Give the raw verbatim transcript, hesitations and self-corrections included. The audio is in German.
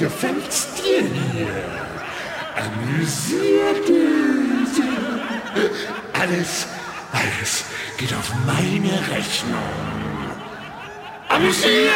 Gefällt's dir hier? Amüsiert dich? Alles, alles geht auf meine Rechnung. Amüsiert!